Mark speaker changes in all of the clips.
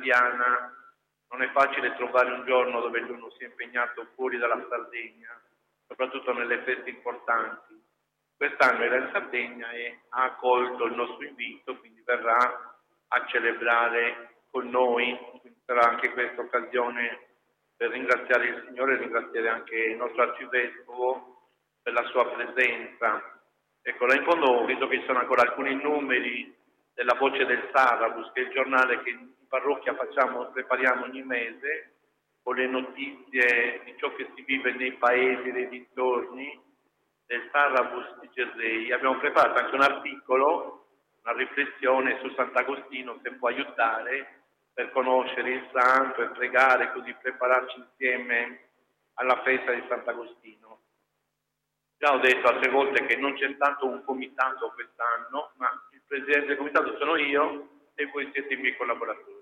Speaker 1: quotidiana. Non è facile trovare un giorno dove l'uno sia impegnato fuori dalla Sardegna, soprattutto nelle feste importanti. Quest'anno era in Sardegna e ha accolto il nostro invito, quindi verrà a celebrare con noi. Quindi sarà anche questa occasione per ringraziare il Signore e ringraziare anche il nostro arcivescovo per la sua presenza. Ecco, là in fondo visto che ci sono ancora alcuni numeri della Voce del Sarabus, che è il giornale che in parrocchia prepariamo ogni mese, con le notizie di ciò che si vive nei paesi dei dintorni del Sarabus di Gerrei. Abbiamo preparato anche un articolo, una riflessione su Sant'Agostino, se può aiutare per conoscere il santo e pregare, così prepararci insieme alla festa di Sant'Agostino. Già ho detto altre volte che non c'è tanto un comitato quest'anno, ma il presidente del comitato sono io e voi siete i miei collaboratori.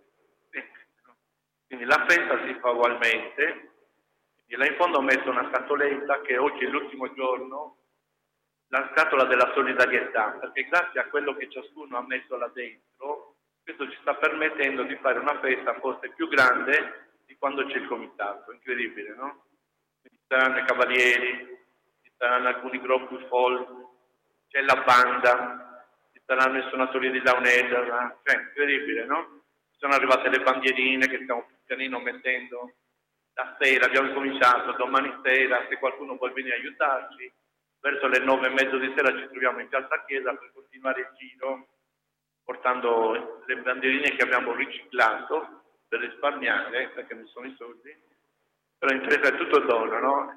Speaker 1: Quindi la festa si fa ugualmente. E là in fondo ho messo una scatoletta che oggi è l'ultimo giorno, la scatola della solidarietà, perché grazie a quello che ciascuno ha messo là dentro, questo ci sta permettendo di fare una festa forse più grande di quando c'è il comitato. Incredibile, no? Quindi ci saranno i cavalieri, ci saranno alcuni gruppi folk, c'è la banda, ci saranno i suonatori di Launedda, cioè incredibile, no? Sono arrivate le bandierine che stiamo pianino mettendo. La sera abbiamo cominciato, domani sera, se qualcuno vuol venire a aiutarci, verso le 9:30 di sera ci troviamo in Piazza Chiesa per continuare il giro, portando le bandierine che abbiamo riciclato per risparmiare, perché non sono i soldi, però in realtà è tutto dono, no?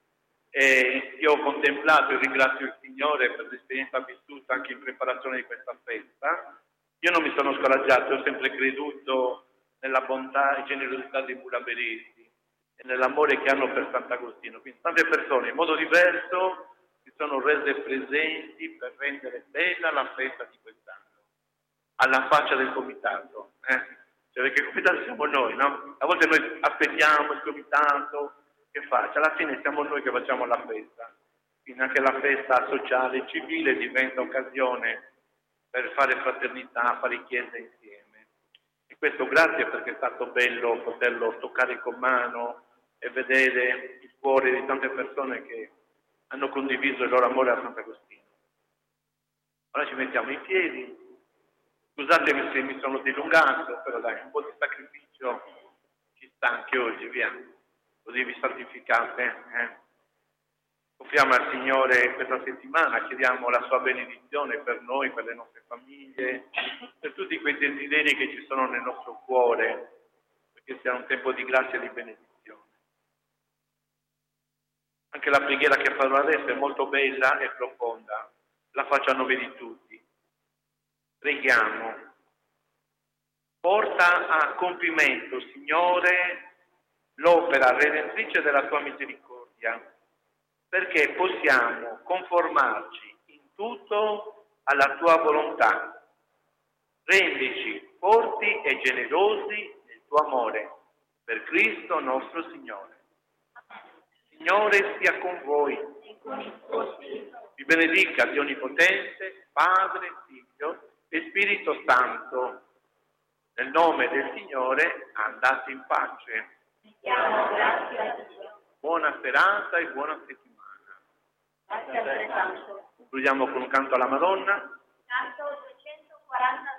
Speaker 1: E io ho contemplato e ringrazio il Signore per l'esperienza vissuta anche in preparazione di questa festa. Io non mi sono scoraggiato, ho sempre creduto nella bontà e generosità dei buraberesi e nell'amore che hanno per Sant'Agostino. Quindi tante persone in modo diverso si sono rese presenti per rendere bella la festa di quest'anno, alla faccia del comitato. Cioè, perché il comitato siamo noi, no? A volte noi aspettiamo il comitato che faccia, alla fine siamo noi che facciamo la festa. Quindi anche la festa sociale e civile diventa occasione per fare fraternità, fare chiesa insieme. E questo grazie perché è stato bello poterlo toccare con mano e vedere il cuore di tante persone che hanno condiviso il loro amore a Sant'Agostino. Ora ci mettiamo in piedi. Scusatemi se mi sono dilungato, però dai, un po' di sacrificio ci sta anche oggi, via. Così vi santificate. Offriamo al Signore questa settimana, chiediamo la sua benedizione per noi, per le nostre famiglie, per tutti quei desideri che ci sono nel nostro cuore, perché sia un tempo di grazia e di benedizione. Anche la preghiera che farò adesso è molto bella e profonda, la faccio a nome di tutti. Preghiamo. Porta a compimento, Signore, l'opera redentrice della tua misericordia, perché possiamo conformarci in tutto alla tua volontà. Rendici forti e generosi nel tuo amore, per Cristo nostro Signore. Signore sia con voi. Vi benedica Dio Onnipotente, Padre, Figlio e Spirito Santo. Nel nome del Signore andate in pace.
Speaker 2: Diamo grazie a Dio.
Speaker 1: Buona serata e buona settimana.
Speaker 2: Grazie altrettanto.
Speaker 1: Concludiamo con un canto alla Madonna.
Speaker 2: Canto 249.